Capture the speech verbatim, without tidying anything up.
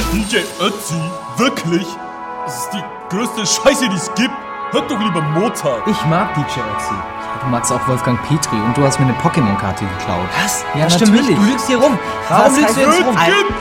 D J Ötzi? Wirklich? Das ist die größte Scheiße, die es gibt. Hört doch lieber Mozart. Ich mag D J Ötzi. Du magst auch Wolfgang Petri und du hast mir eine Pokémon-Karte geklaut. Was? Ja, das stimmt natürlich. nicht. Du lügst hier rum. Warum Was lügst du heißt jetzt rum? Gib